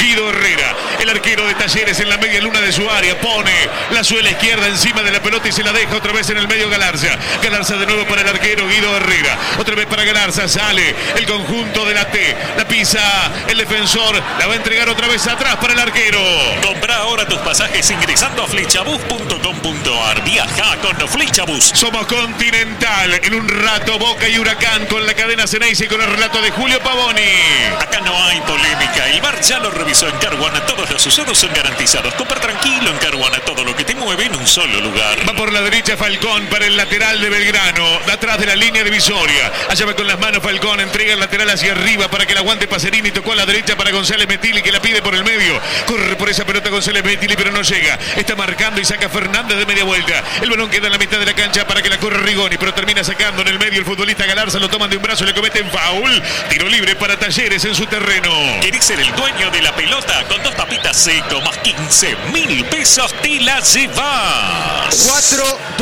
Guido Herrera. El arquero de Talleres en la media luna de su área. Pone la suela izquierda encima de la pelota y se la deja otra vez en el medio Galarza. Galarza de nuevo para el arquero Guido Herrera. Otra vez para Galarza. Sale el conjunto de la T. La pisa el defensor. La va a entregar otra vez atrás para el arquero. Compra ahora tus pasajes ingresando a flechabus.com.ar. Viaja con Flechabus. Somos Continental. En un rato Boca y Huracán con la cadena Ceneice y con el relato de Julio Pavoni. Acá no hay polémica. El VAR ya lo revisó en Caruana. Todos los usados son garantizados. Compra tranquilo en Caruana. Todo lo que te mueve en un solo lugar. Va por la derecha Falcón para el lateral de Belgrano. De atrás de la línea divisoria. Allá va con las manos Falcón. Entrega el lateral hacia arriba para que la aguante Pacerini. Tocó a la derecha para González Metili que la pide por el medio. Corre por esa pelota González Metili pero no llega. Está marcando y saca Fernández de media vuelta. El balón queda en la mitad de la cancha para que la corra Rigoni. Pero termina sacando en el medio el futbolista Galarza. Lo toman de un brazo. Le cometen foul. Tiro libre para Talleres en su terreno. ¿Querés ser el dueño de la pelota? Con 2 papitas seco más 15.000 pesos te la llevas.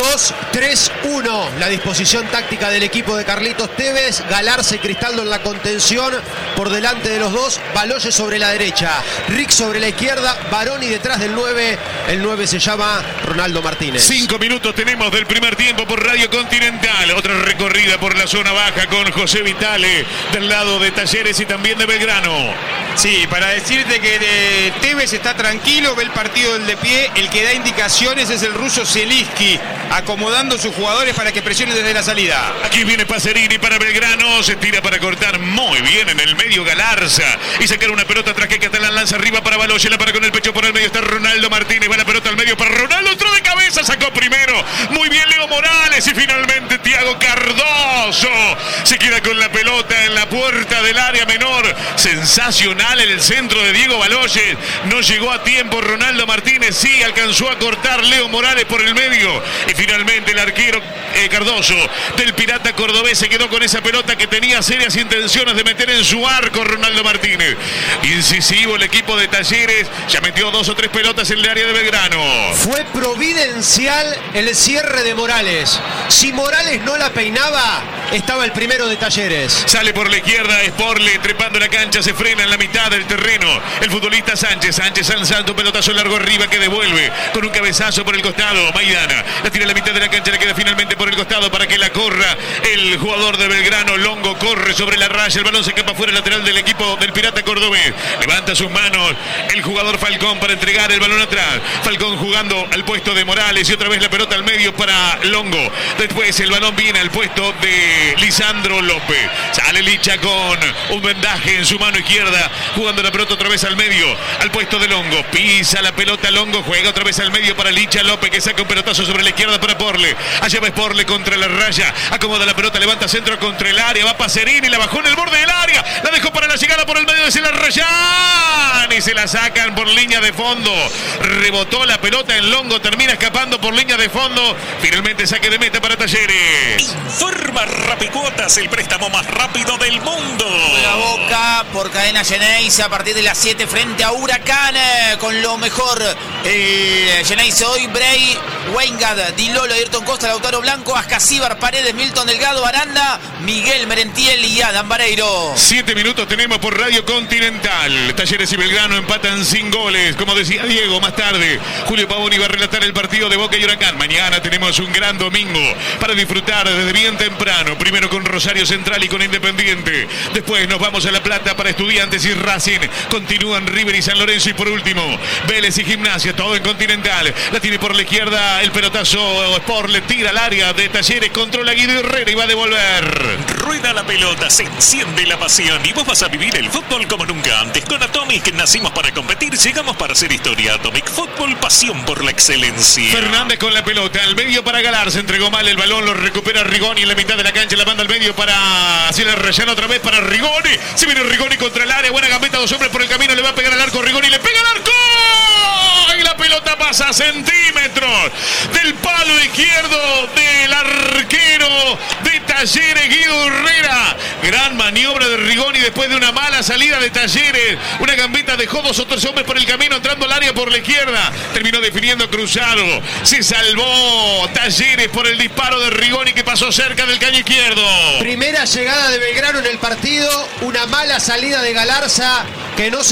4-2-3-1. La disposición táctica del equipo de Carlitos Tevez. Galarza y Cristaldo en la contención. Por delante de los dos. Baloyes sobre la derecha. Rick sobre la izquierda. Baroni detrás del 9. El 9 se llama Ronaldo Martínez. 5 minutos tenemos del primer tiempo por Radio Continental. Otra recorrida por la zona baja con José Vitale del lado de Talleres y también de Belgrano. Sí, para decirte que Tevez está tranquilo, ve el partido del de pie. El que da indicaciones es el ruso Zielinski, acomodando sus jugadores para que presionen desde la salida. Aquí viene Pacerini para Belgrano. Se tira para cortar muy bien en el medio Galarza. Y sacar una pelota atrás que Catalán lanza arriba para Baloye. La para con el pecho por el medio. Está Ronaldo Martínez. Va la pelota al medio para Ronaldo. Otro de cabeza. Sacó primero. Muy bien Leo Morales. Y finalmente Thiago Cardoso. Se queda con la pelota en la puerta del área menor. Sensacional en el centro de Diego Baloye. No llegó a tiempo Ronaldo Martínez. Sí, alcanzó a cortar Leo Morales por el medio. Y finalmente el arquero Cardoso del Pirata Cordobés se quedó con esa pelota que tenía serias intenciones de meter en su arco Ronaldo Martínez. Incisivo el equipo de Talleres. Ya metió 2 o 3 pelotas en el área de Belgrano. Fue providencial el cierre de Morales. Si Morales no la peinaba, estaba el primero de Talleres. Sale por la izquierda Sporle, trepando la cancha, se frena en la mitad del terreno. El futbolista Sánchez. Sánchez lanzando un pelotazo largo arriba que devuelve con un cabezazo por el costado. Maidana la tira a la mitad de la cancha, le queda finalmente por el costado para que la corra el jugador de Belgrano. Longo corre sobre la raya, el balón se escapa fuera, lateral del equipo del Pirata Cordobés. Levanta sus manos el jugador Falcón para entregar el balón atrás. Falcón jugando al puesto de Morales y otra vez la pelota al medio para Longo. Después el balón viene al puesto de Lisandro López. Sale Licha con un vendaje en su mano izquierda, jugando la pelota otra vez al medio, al puesto de Longo. Pisa la pelota Longo, juega otra vez al medio para Licha López, que saca un pelotazo sobre la izquierda para Porle. Allá va Porle contra la raya, acomoda la pelota, levanta centro contra el área, va Pacerini, la bajó en el borde del área, la dejó para la llegada por el medio de la Rayán y se la sacan por línea de fondo. Rebotó la pelota en Longo, termina escapando por línea de fondo. Finalmente saque de meta para Talleres. Informa Rapicuotas, el préstamo más rápido del mundo. La Boca por cadena Ceneice a partir de las 7 frente a Huracán con lo mejor. El Ceneice hoy, Bray, Weingard, Di Lolo, Ayrton Costa, Lautaro Blanco, Ascasíbar, Paredes, Milton Delgado, Aranda, Miguel Merentiel y Adam Vareiro. 7 minutos tenemos por Radio Continental. Talleres y Belgrano empatan sin goles. Como decía Diego, más tarde Julio Pavoni va a relatar el partido de Boca y Huracán. Mañana tenemos un gran domingo para disfrutar desde bien temprano. Primero con Rosario Central y con Independiente. Después nos vamos a La Plata para Estudiantes y Racing. Continúan River y San Lorenzo. Y por último, Vélez y Gimnasia. Todo en Continental. La tiene por la izquierda el pelotazo. Sport le tira al área de Talleres. Controla Guido Herrera y va a devolver. Rueda la pelota, se enciende la pasión y vos vas a vivir el fútbol como nunca antes. Con Atomic nacimos para competir, llegamos para hacer historia. Atomic Fútbol, pasión por la excelencia. Fernández con la pelota, al medio para Galar. Se entregó mal el balón, lo recupera Rigoni en la mitad de la cancha. La manda al medio para Cielo Rellano, otra vez para Rigoni. Se viene Rigoni contra el área, buena gambeta, 2 hombres por el camino. Le va a pegar al arco Rigoni, le pega al arco. Y la pelota pasa a centímetros del palo izquierdo del arquero de Talleres, Guido Herrera. Gran maniobra de Rigoni después de una mala salida de Talleres. Una gambeta dejó 2 o 3 hombres por el camino, entrando al área por la izquierda. Terminó definiendo cruzado. Se salvó Talleres por el disparo de Rigoni que pasó cerca del caño izquierdo. Primera llegada de Belgrano en el partido. Una mala salida de Galarza que no se entendió.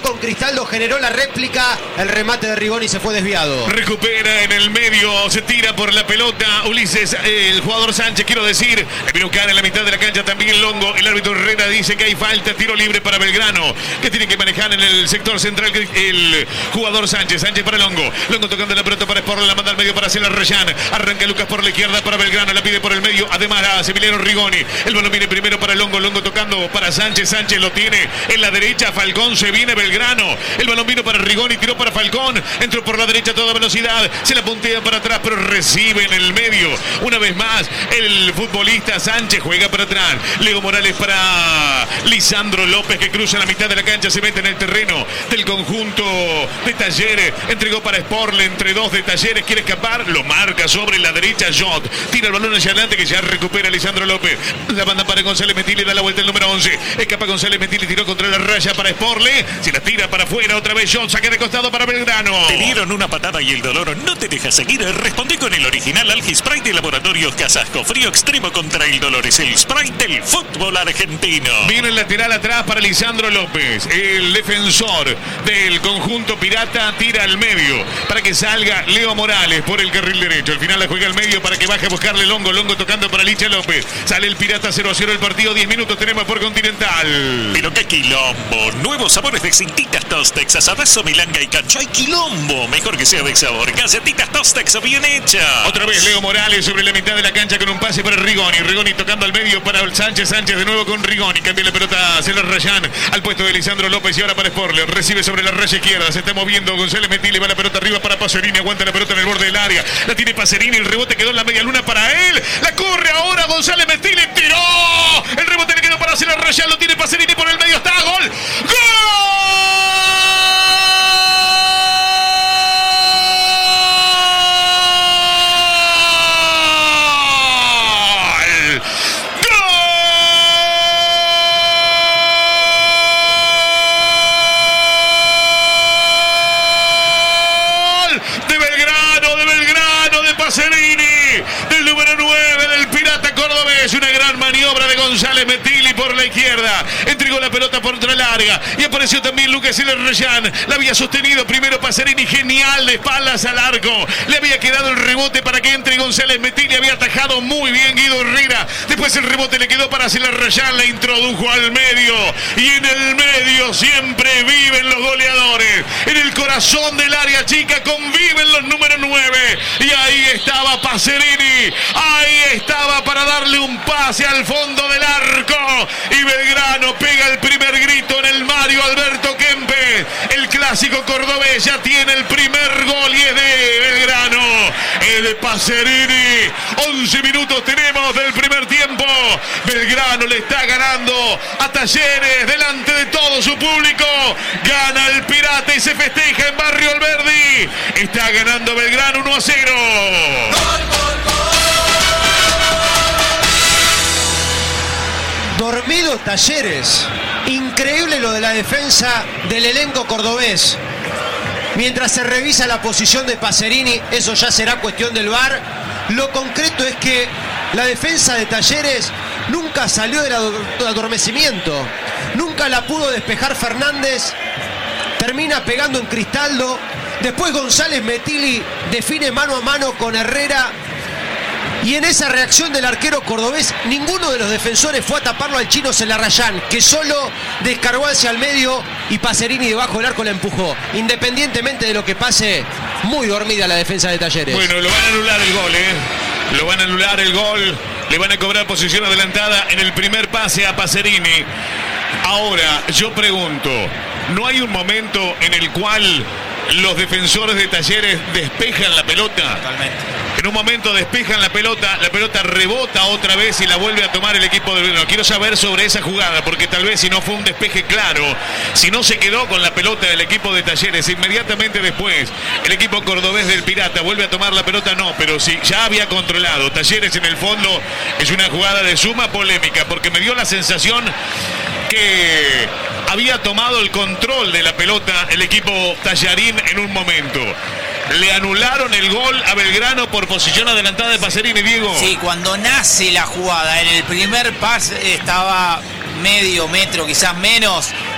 con Cristaldo, generó la réplica, el remate de Rigoni se fue desviado. Recupera en el medio, se tira por la pelota Ulises, el jugador Sánchez, quiero decir, Virucán en la mitad de la cancha, también Longo, el árbitro Herrera dice que hay falta, tiro libre para Belgrano, que tiene que manejar en el sector central el jugador Sánchez para Longo tocando la pelota para Sporle, la manda al medio para hacer Rayán, arranca Lucas por la izquierda para Belgrano, la pide por el medio, además a Emiliano Rigoni, el balón viene primero para Longo tocando para Sánchez lo tiene en la derecha, Falcón, se viene Belgrano, el balón vino para Rigoni, tiró para Falcón, entró por la derecha a toda velocidad, se la puntea para atrás, pero recibe en el medio, una vez más, el futbolista Sánchez juega para atrás, Leo Morales para Lisandro López, que cruza la mitad de la cancha, se mete en el terreno del conjunto de Talleres, entregó para Sporle, entre dos de Talleres, quiere escapar, lo marca sobre la derecha Jot, tira el balón hacia adelante que ya recupera Lisandro López, la manda para González Metili, da la vuelta el número 11, escapa González Metili, tiró contra la raya para Sporle, se la tira para afuera otra vez Jot, saque de costado para Belgrano. Te dieron una patada y el dolor no te deja seguir, responde con el original Algi-Spray de Laboratorios Casasco, frío extremo contra el dolor, es el spray del fútbol argentino. Viene el lateral atrás para Lisandro López, el defensor del conjunto pirata, tira al medio para que salga Leo Morales por el carril derecho, al final la juega al medio para que baje a buscarle Longo tocando para Licha López, sale el pirata 0-0 el partido, 10 minutos tenemos por Continental. Pero qué quilombo, nuevos sabores de cintitas Tostex, asadazo, milanga y cacho, hay quilombo, mejor que sea de sabor, galletitas Tostex bien hecha. Otra vez Leo Morales sobre la mitad de la cancha con un pase para Rigoni tocando al medio para Sánchez de nuevo con Rigoni, cambia la pelota a Celar Rayán al puesto de Lisandro López y ahora para Sporle, recibe sobre la raya izquierda, se está moviendo González Metili, va la pelota arriba para Pacerini, aguanta la pelota en el borde del área, la tiene Pacerini, el rebote quedó en la media luna para él, la corre ahora González Metili, tiró, el rebote le quedó para Celar Rayán, lo tiene Pacerini por el medio, está, gol, ¡gol! Del número 9 del Pirata Cordobés, una gran maniobra de González Metili por la izquierda, entregó la pelota por otra larga y apareció también Lucas Rayán, la había sostenido primero Pacerini, genial de espaldas al arco, le había quedado el rebote para que entre González Metili, había atajado muy bien Guido Herrera, después el rebote le quedó para Rayán, la introdujo al medio y en el medio siempre viven los goleadores, en el corazón del área chica conviven los número 9 y ahí estaba Pacerini, ahí estaba para darle un pase al fondo del arco y Belgrano pega el primer grito en el Mario Alberto Kempes, el clásico cordobés ya tiene el primer gol y es de Belgrano, es de Pacerini, 11 minutos tenemos del primer tiempo, Belgrano le está ganando a Talleres delante de todo su público, gana el Pirata y se festeja en Barrio Alberdi, está ganando Belgrano 1-0. Dormido Talleres, increíble lo de la defensa del elenco cordobés. Mientras se revisa la posición de Pacerini, eso ya será cuestión del VAR. Lo concreto es que la defensa de Talleres nunca salió del adormecimiento, nunca la pudo despejar Fernández, termina pegando en Cristaldo, después González Metili define mano a mano con Herrera. Y en esa reacción del arquero cordobés, ninguno de los defensores fue a taparlo al chino Celarrayán, que solo descargó hacia el medio y Pacerini debajo del arco la empujó. Independientemente de lo que pase, muy dormida la defensa de Talleres. Bueno, lo van a anular el gol, Lo van a anular el gol. Le van a cobrar posición adelantada en el primer pase a Pacerini. Ahora, yo pregunto, ¿no hay un momento en el cual los defensores de Talleres despejan la pelota? Totalmente. En un momento despejan la pelota rebota otra vez y la vuelve a tomar el equipo de Belgrano. Quiero saber sobre esa jugada, porque tal vez si no fue un despeje claro, si no se quedó con la pelota del equipo de Talleres, inmediatamente después el equipo cordobés del Pirata vuelve a tomar la pelota, no, pero si ya había controlado Talleres, en el fondo es una jugada de suma polémica, porque me dio la sensación que había tomado el control de la pelota el equipo tallarín en un momento. Le anularon el gol a Belgrano por posición adelantada de Pacerini, Diego. Sí, cuando nace la jugada, en el primer pase estaba medio metro, quizás menos,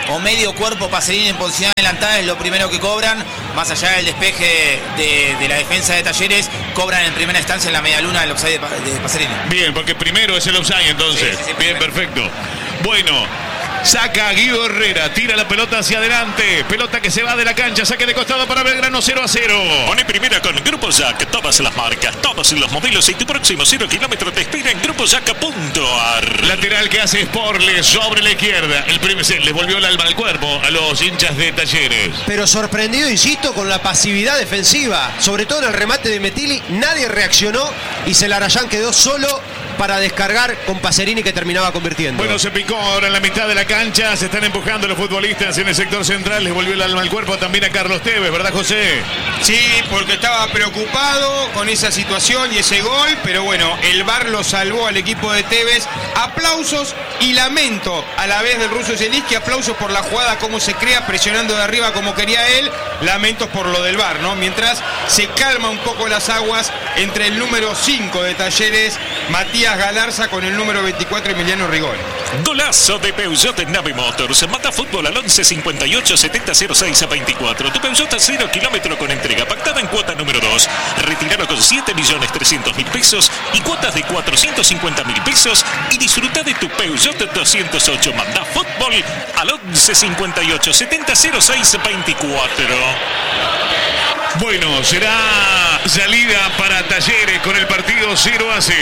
o medio cuerpo Pacerini en posición adelantada es lo primero que cobran. Más allá del despeje de la defensa de Talleres, cobran en primera instancia en la medialuna del offside de Pacerini. Bien, porque primero es el offside entonces. Sí, bien, perfecto. Bueno, saca a Guido Herrera, tira la pelota hacia adelante, pelota que se va de la cancha, saque de costado para Belgrano, 0-0. Pone primera con Grupo Jack, todas las marcas, todos los modelos y tu próximo 0 kilómetro te espera en grupojack.ar. Lateral que hace Sporle sobre la izquierda. El primer se les volvió el alma al cuerpo a los hinchas de Talleres. Pero sorprendido, insisto, con la pasividad defensiva. Sobre todo en el remate de Metilli, nadie reaccionó y Celarayán quedó solo para descargar con Pacerini, que terminaba convirtiendo. Bueno, se picó ahora en la mitad de la cancha, se están empujando los futbolistas en el sector central, les volvió el alma al cuerpo también a Carlos Tevez, ¿verdad, José? Sí, porque estaba preocupado con esa situación y ese gol, pero bueno, el VAR lo salvó al equipo de Tevez. Aplausos y lamento a la vez del ruso Zielinski, aplausos por la jugada, cómo se crea, presionando de arriba como quería él, lamentos por lo del VAR, ¿no? Mientras se calma un poco las aguas entre el número 5 de Talleres, Matías Galarza, con el número 24, Emiliano Rigoni. Golazo de Peugeot en Nave Motors. Mata fútbol al 11 58 70 06 24. Tu Peugeot a 0 kilómetro con entrega pactada en cuota número 2. Retiralo con 7.300.000 pesos y cuotas de 450.000 pesos y disfruta de tu Peugeot 208. Manda fútbol al 11 58 70 06 24. Bueno, será salida para Talleres con el partido 0-0.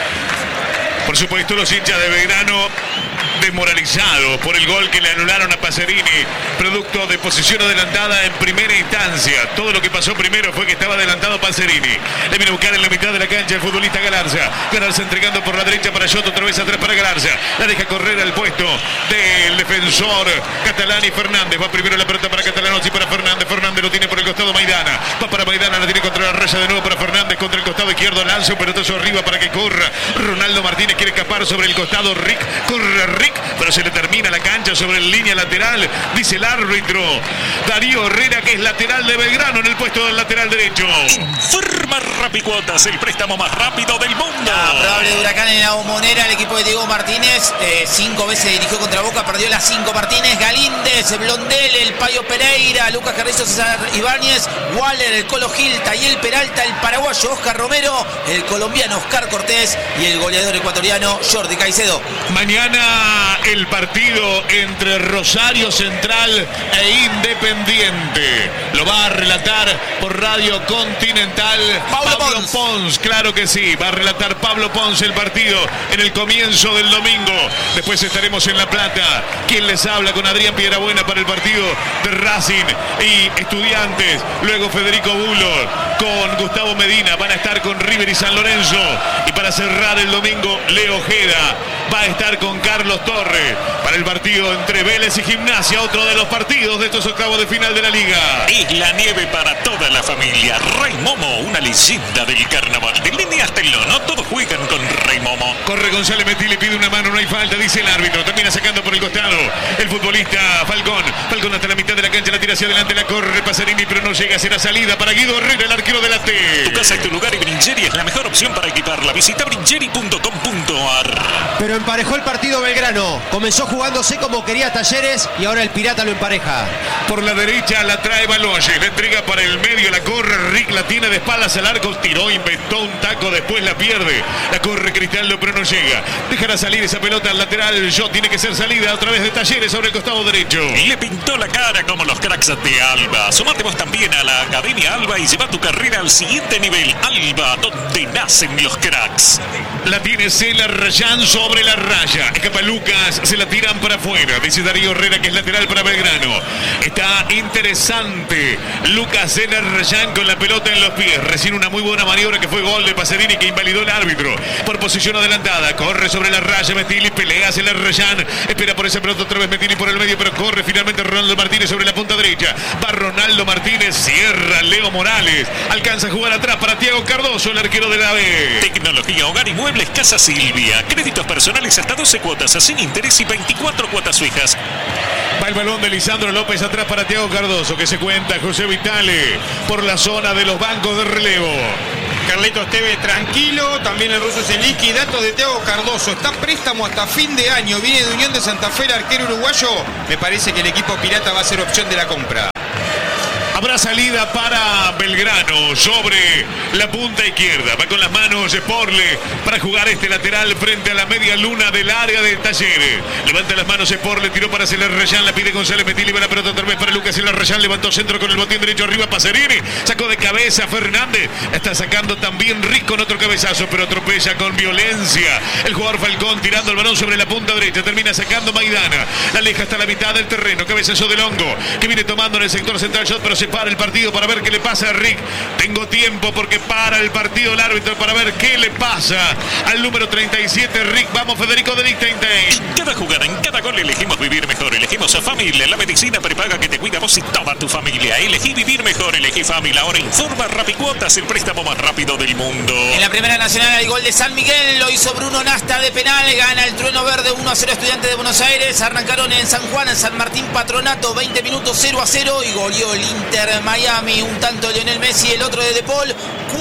Por supuesto, los hinchas de Belgrano desmoralizados por el gol que le anularon a Pacerini, producto de posición adelantada en primera instancia. Todo lo que pasó primero fue que estaba adelantado Pacerini. Le viene a buscar en la mitad de la cancha el futbolista Galarza. Galarza entregando por la derecha para Yotto, otra vez atrás para Galarza. La deja correr al puesto del defensor Catalani. Fernández va primero la pelota para Catalanotti, para Fernández. Fernández lo tiene por el costado Maidana. Va para Maidana, la tiene contra la raya de nuevo para Fernández, contra el costado izquierdo. Lanza un pelotazo arriba para que corra. Ronaldo Martínez quiere escapar sobre el costado. Rick, corre Rick, pero se le termina la cancha sobre la línea lateral, dice el árbitro Darío Herrera, que es lateral de Belgrano en el puesto del lateral derecho. Informa Rapicuotas, el préstamo más rápido del mundo. Probable de Huracán en la Bombonera, el equipo de Diego Martínez, 5 veces dirigió contra Boca, perdió las 5 Martínez, Galíndez, Blondel, el Payo Pereira, Lucas Carrizo, César Ibáñez, Waller, el Colo Gil, Tayel Peralta, el paraguayo Oscar Romero, el colombiano Oscar Cortés y el goleador ecuatoriano Jordi Caicedo. Mañana el partido entre Rosario Central e Independiente. Lo va a relatar por Radio Continental Pablo Pons. Claro que sí, va a relatar Pablo Pons el partido en el comienzo del domingo. Después estaremos en La Plata. ¿Quién les habla? Con Adrián Piedrabuena para el partido de Racing y Estudiantes. Luego Federico Bulo con Gustavo Medina. Van a estar con River y San Lorenzo. Y para cerrar el domingo, Leo Ojeda va a estar con Carlos Torres para el partido entre Vélez y Gimnasia, otro de los partidos de estos octavos de final de la Liga. Es la nieve para toda la familia. Rey Momo, una leyenda del carnaval. De línea hasta el lono, todos juegan con Rey Momo. Corre González Metí, le pide una mano, no hay falta, dice el árbitro. Termina sacando por el costado el futbolista Falcón. Falcón hasta la mitad de la cancha, la tira hacia adelante, la corre Pacerini, pero no llega, será salida para Guido Herrera, el arquero de la T. Tu casa y tu lugar y Brincheri es la mejor opción para equiparla. Visita brincheri.com.ar. Pero emparejó el partido Belgrano. Comenzó jugándose como quería Talleres y ahora el Pirata lo empareja. Por la derecha la trae Baloye, la entrega para el medio, la corre Rick, la tiene de espaldas al arco, tiró, inventó un taco, después la pierde. La corre Cristaldo, pero no llega. Dejará salir esa pelota al lateral. Tiene que ser salida otra vez de Talleres sobre el costado derecho. Le pintó la cara como los cracks de Alba. Sumate vos también a la Academia Alba y lleva tu carrera al siguiente nivel. Alba, donde nacen los cracks. La tiene Celarayán sobre la raya. Escapa Lucas, se la tiran para afuera. Dice Darío Herrera, que es lateral para Belgrano. Está interesante Lucas Celarayán con la pelota en los pies. Recién una muy buena maniobra que fue gol de Pacerini, que invalidó el árbitro. Por posición adelantada, corre sobre la raya Metili, pelea Celarayán, espera por esa pelota otra vez Metili por el medio, pero corre finalmente Ronaldo Martínez sobre la punta derecha. Va Ronaldo Martínez, cierra Leo Morales, alcanza a jugar atrás para Thiago Cardoso, el arquero de la B. Tecnología, hogar y muebles Casa Silvia. Créditos personales hasta 12 cuotas sin interés y 24 cuotas fijas. Va el balón de Lisandro López atrás para Thiago Cardoso, que se cuenta José Vitale por la zona de los bancos de relevo. Carlitos Tevez tranquilo, también el ruso Zielinski. Datos de Thiago Cardoso, está préstamo hasta fin de año, viene de Unión de Santa Fe, el arquero uruguayo. Me parece que el equipo pirata va a ser opción de la compra. Habrá salida para Belgrano sobre la punta izquierda. Va con las manos Sporle para jugar este lateral frente a la media luna del área de Talleres. Levanta las manos Sporle, tiró para Celarrayán, la pide González Metilli, va la pelota otra vez para Lucas Celarrayán, levantó centro con el botín derecho arriba Pacerini, sacó de cabeza Fernández, está sacando también Rick con otro cabezazo, pero atropella con violencia el jugador Falcón, tirando el balón sobre la punta derecha, termina sacando Maidana, la aleja hasta la mitad del terreno, cabezazo de Longo, que viene tomando en el sector central shot, pero se para el partido para ver qué le pasa a Rick. Tengo tiempo porque para el partido el árbitro para ver qué le pasa al número 37 Rick. Vamos Federico de Liechtenstein. En cada jugada, en cada gol elegimos vivir mejor. Elegimos a Famil, la medicina prepaga que te cuida vos y toda tu familia. Elegí vivir mejor, elegí Famil. Ahora informa Rapicuotas, el préstamo más rápido del mundo. En la Primera Nacional hay gol de San Miguel, lo hizo Bruno Nasta de penal, gana el Trueno Verde 1-0 Estudiantes de Buenos Aires. Arrancaron en San Juan, en San Martín Patronato, 20 minutos 0-0 y goleó el Inter Miami, un tanto de Lionel Messi, el otro de De Paul,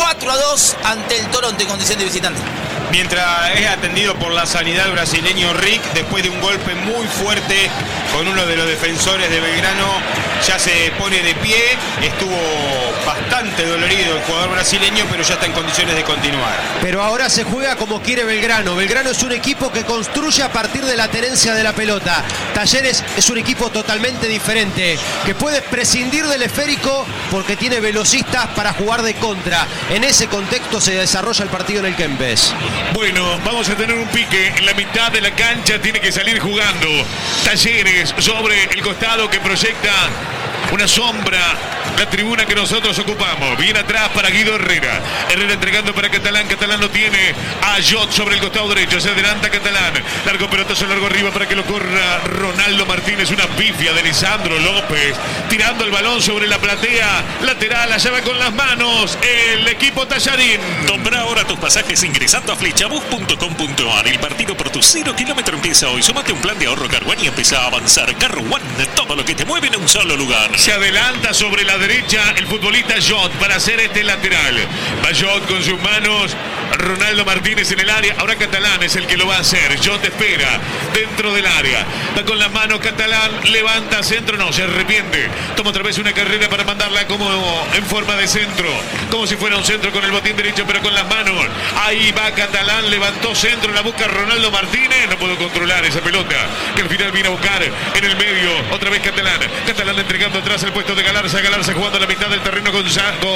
4-2 ante el Toronto en condición de visitante. Mientras es atendido por la sanidad el brasileño Rick, después de un golpe muy fuerte con uno de los defensores de Belgrano, ya se pone de pie, estuvo bastante dolorido el jugador brasileño, pero ya está en condiciones de continuar. Pero ahora se juega como quiere Belgrano. Belgrano es un equipo que construye a partir de la tenencia de la pelota. Talleres es un equipo totalmente diferente, que puede prescindir del esférico porque tiene velocistas para jugar de contra. En ese contexto se desarrolla el partido en el Kempes. Bueno, vamos a tener un pique en la mitad de la cancha, tiene que salir jugando Talleres sobre el costado que proyecta una sombra, la tribuna que nosotros ocupamos. Bien atrás para Guido Herrera. Herrera entregando para Catalán. Catalán lo tiene a Jot sobre el costado derecho. Se adelanta Catalán. Largo pelotazo, largo arriba para que lo corra Ronaldo Martínez. Una pifia de Lisandro López. Tirando el balón sobre la platea lateral. Allá va con las manos el equipo Tallarín. Compra ahora tus pasajes ingresando a flechabus.com.ar. El partido por tu 0 kilómetro empieza hoy. Sumate un plan de ahorro Car One y empieza a avanzar. Car One, todo lo que te mueve en un solo lugar. Se adelanta sobre la derecha el futbolista Jot para hacer este lateral. Va Jot con sus manos. Ronaldo Martínez en el área. Ahora Catalán es el que lo va a hacer. Jot espera dentro del área. Va con las manos Catalán. Levanta centro. No, se arrepiente. Toma otra vez una carrera para mandarla como en forma de centro. Como si fuera un centro con el botín derecho, pero con las manos. Ahí va Catalán. Levantó centro. La busca Ronaldo Martínez. No puedo controlar esa pelota que al final viene a buscar en el medio. Otra vez Catalán. Catalán entregando atrás el puesto de Galarza. Galarza jugando a la mitad del terreno con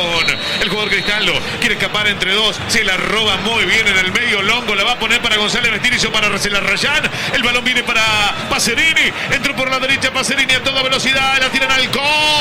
el jugador Cristaldo. Quiere escapar entre dos. Se la roba muy bien en el medio. Longo la va a poner para González Mestirizo, para Celarrayán. El balón viene para Pacerini. Entró por la derecha Pacerini a toda velocidad. La tiran al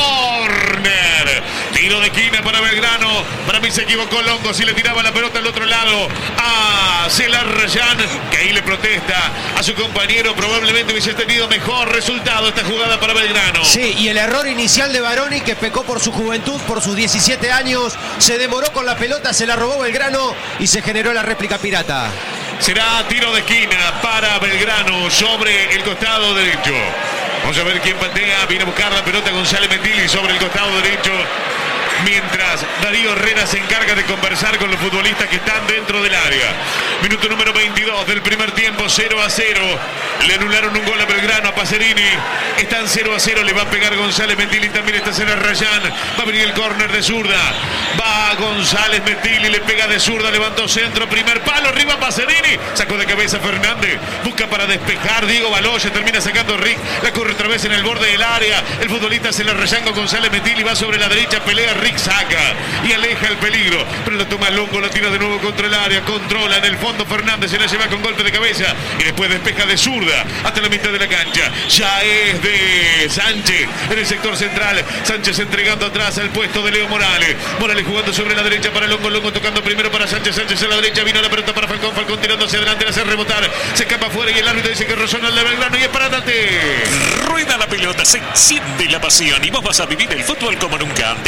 córner. Tiro de esquina para Belgrano. Para mí se equivocó Longo. Si le tiraba la pelota al otro lado a Celarrayán, que ahí le protesta a su compañero. Probablemente hubiese tenido mejor resultado esta jugada para Belgrano. Sí, y el error inicial de Baroni, que pecó por su juventud, por sus 17 años, se demoró con la pelota, se la robó Belgrano y se generó la réplica pirata. Será tiro de esquina para Belgrano sobre el costado derecho. Vamos a ver quién patea. Viene a buscar la pelota González Metilli sobre el costado derecho. Mientras Darío Herrera se encarga de conversar con los futbolistas que están dentro del área. Minuto número 22 del primer tiempo, 0-0. Le anularon un gol a Belgrano, a Pacerini. Están 0-0, le va a pegar González Metilli, también está Celarrayán. Va a venir el córner de zurda. Va González Metilli, le pega de zurda, levantó centro, primer palo, arriba Pacerini. Sacó de cabeza Fernández, busca para despejar Diego Baloya, termina sacando Rick. La corre otra vez en el borde del área. El futbolista Celarrayán con González Metilli, va sobre la derecha, pelea Rick, saca y aleja el peligro, pero lo toma Longo, lo tira de nuevo contra el área, controla en el fondo Fernández, se la lleva con golpe de cabeza y después despeja de zurda hasta la mitad de la cancha. Ya es de Sánchez en el sector central. Sánchez entregando atrás al puesto de Leo Morales. Morales jugando sobre la derecha para Longo, Longo tocando primero para Sánchez, Sánchez a la derecha, vino la pelota para Falcón, Falcón tirando hacia adelante, la hace rebotar, se escapa afuera y el árbitro dice que rozó en el de Belgrano y es para Tate. Rueda la pelota, se enciende la pasión y vos vas a vivir el fútbol como nunca antes con Atón.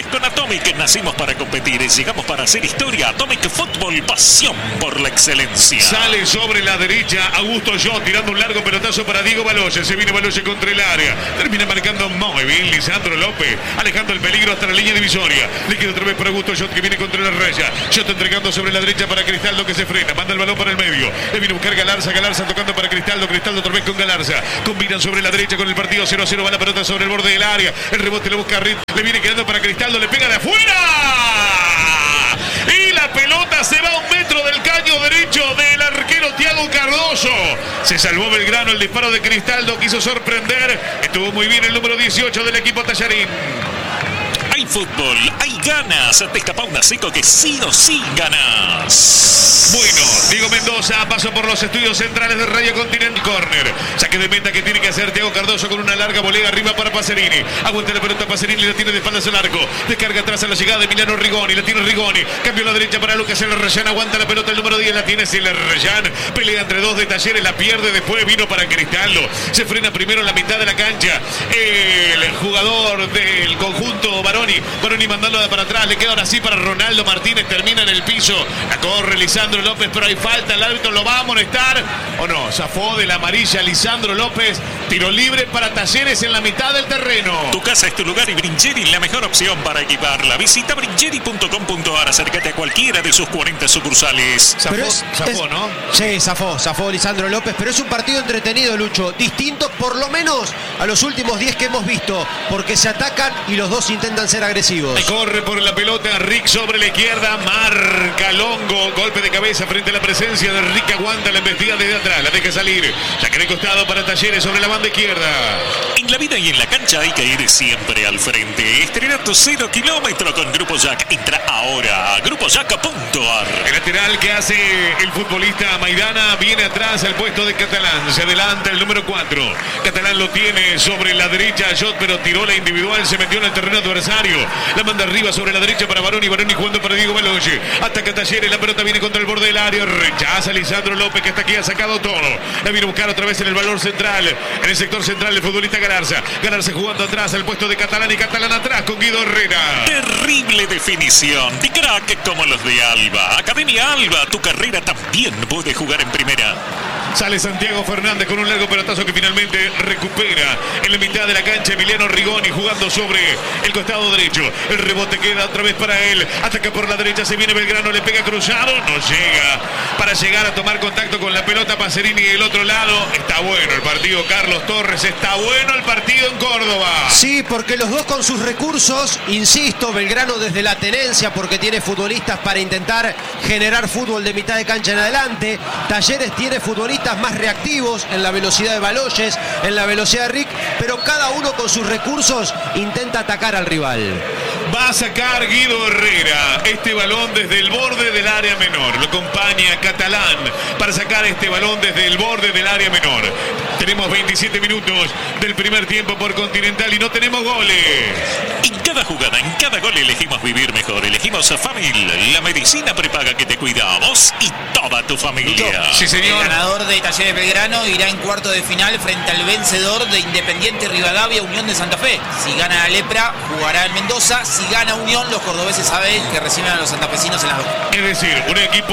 Atomic nacimos para competir, llegamos para hacer historia. Atomic Fútbol, pasión por la excelencia. Sale sobre la derecha Augusto Yo, tirando un largo pelotazo para Diego Baloye. Se viene Baloye contra el área. Termina marcando muy bien Lisandro López, alejando el peligro hasta la línea divisoria. Le queda otra vez para Augusto Yo, que viene contra la raya. Yo entregando sobre la derecha para Cristaldo, que se frena. Manda el balón para el medio. Le viene a buscar Galarza. Galarza tocando para Cristaldo. Cristaldo otra vez con Galarza. Combinan sobre la derecha con el partido 0-0. Va la pelota sobre el borde del área. El rebote lo busca Rit. Le viene quedando para Cristaldo. Le pega de afuera. Y la pelota se va a 1 metro del caño derecho del arquero Thiago Cardoso. Se salvó Belgrano. El disparo de Cristaldo quiso sorprender. Estuvo muy bien el número 18 del equipo Tallarín. Hay fútbol, hay ganas. Destapa una Seco que sí o sí ganas. Bueno, Diego Mendoza pasó por los estudios centrales de Radio Continental. Corner. Saque de meta que tiene que hacer Thiago Cardoso con una larga volea arriba para Pacerini. Aguanta la pelota Pacerini, la tiene de espaldas al arco. Descarga atrás a la llegada de Emiliano Rigoni. La tiene Rigoni. Cambio a la derecha para Lucas Elerrayán. Aguanta la pelota el número 10. La tiene Elerrayán. Pelea entre dos de Talleres. La pierde después. Vino para Cristaldo. Se frena primero en la mitad de la cancha. El jugador del conjunto Baroni mandando para atrás. Le queda ahora sí para Ronaldo Martínez. Termina en el piso. La corre Lisandro López, pero hay falta. El árbitro lo va a amonestar. ¿O no? Zafó de la amarilla Lisandro López. Tiro libre para Talleres en la mitad del terreno. Tu casa es tu lugar y Brincheri la mejor opción para equiparla. Visita brincheri.com.ar. Acércate a cualquiera de sus 40 sucursales. Zafó, ¿no? Sí, zafó Lisandro López, pero es un partido entretenido, Lucho. Distinto por lo menos a los últimos 10 que hemos visto, porque se atacan y los dos intentan ser agresivos. Corre por la pelota Rick sobre la izquierda, marca Longo, golpe de cabeza frente a la presencia de Rick, aguanta la embestida desde atrás, la deja salir, saca de costado para Talleres sobre la banda izquierda. En la vida y en la cancha hay que ir siempre al frente. Estrena tu 0 kilómetro con Grupo Jack. Entra ahora a grupojack.ar. El lateral que hace el futbolista Maidana viene atrás al puesto de Catalán, se adelanta el número 4. Catalán lo tiene sobre la derecha, Jot, pero tiró la individual, se metió en el terreno adversario. La manda arriba sobre la derecha para Baroni jugando para Diego Baloye. Ataca Talleres, la pelota viene contra el borde del área. Rechaza Lisandro López, que hasta aquí ha sacado todo. La viene a buscar otra vez en el valor central. En el sector central el futbolista Galarza. Galarza jugando atrás al puesto de Catalán y Catalán atrás con Guido Herrera. Terrible definición. De crack como los de Alba. Academia Alba, tu carrera también puede jugar en primera. Sale Santiago Fernández con un largo pelotazo que finalmente recupera en la mitad de la cancha Emiliano Rigoni jugando sobre el costado derecho. El rebote queda otra vez para él. Ataca por la derecha, se viene Belgrano, le pega cruzado, no llega. Para llegar a tomar contacto con la pelota Pacerini del otro lado. Está bueno el partido, Carlos Torres, está bueno el partido en Córdoba. Sí, porque los dos con sus recursos, insisto, Belgrano desde la tenencia porque tiene futbolistas para intentar generar fútbol de mitad de cancha en adelante. Talleres tiene futbolistas más reactivos en la velocidad de Baloyes, en la velocidad de Rick, pero cada uno con sus recursos intenta atacar al rival. Va a sacar Guido Herrera este balón desde el borde del área menor. Lo acompaña Catalán para sacar este balón desde el borde del área menor. Tenemos 27 minutos del primer tiempo por Continental y no tenemos goles. En cada jugada, en cada gol elegimos vivir mejor. Elegimos a Famil, la medicina prepaga que te cuida a vos y toda tu familia. Sí, señor. El ganador de Talleres Belgrano irá en cuarto de final frente al vencedor de Independiente Rivadavia, Unión de Santa Fe. Si gana la Lepra, jugará en Mendoza. Si gana Unión, los cordobeses saben que reciben a los santafesinos en las dos. Es decir, un equipo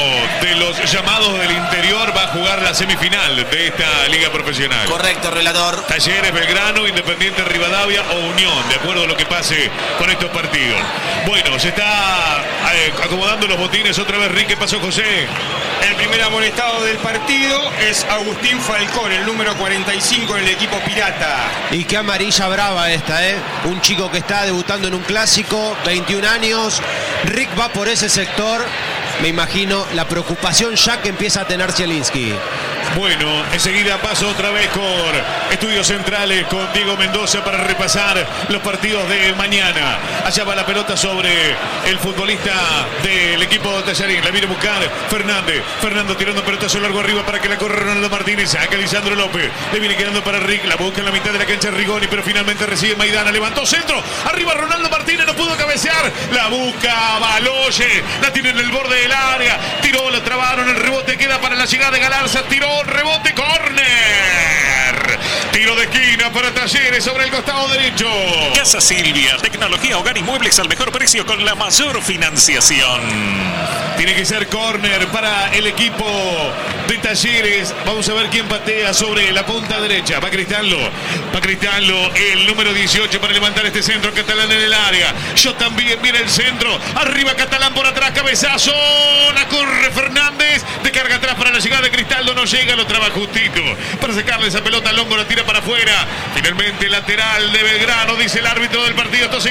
de los llamados del interior va a jugar la semifinal de esta liga profesional. Correcto, relator. Talleres, Belgrano, Independiente Rivadavia o Unión, de acuerdo a lo que pase con estos partidos. Bueno, se está acomodando los botines otra vez. Rick, ¿qué pasó, José? El primer amonestado del partido es Agustín Falcón, el número 45 en el equipo pirata. Y qué amarilla brava esta, ¿eh? Un chico que está debutando en un clásico, 21 años. Rick va por ese sector. Me imagino la preocupación ya que empieza a tener Zielinski. Bueno, enseguida paso otra vez por Estudios Centrales con Diego Mendoza para repasar los partidos de mañana. Allá va la pelota sobre el futbolista del equipo de Tallarín. La viene a buscar Fernández. Fernando tirando pelotazo largo arriba para que la corra Ronaldo Martínez. Saca Lisandro López. Le viene quedando para Rick. La busca en la mitad de la cancha Rigoni, pero finalmente recibe Maidana. Levantó centro. Arriba Ronaldo Martínez. No pudo cabecear. La busca Baloye. La tiene en el borde del área. Tiró, la trabaron. El rebote queda para la llegada de Galarza. Tiró. Rebote, córner. Tiro de esquina para Talleres sobre el costado derecho. Casa Silvia, tecnología, hogar y muebles al mejor precio con la mayor financiación. Tiene que ser córner para el equipo de Talleres. Vamos a ver quién patea sobre la punta derecha. Va Cristaldo, el número 18 para levantar este centro. Catalán en el área. Yo también, viene el centro. Arriba Catalán por atrás, cabezazo. La corre Fernández. De carga atrás para la llegada de Cristaldo. No llega, lo traba justito. Para sacarle esa pelota, Longo la tira para afuera. Finalmente lateral de Belgrano, dice el árbitro del partido. Esto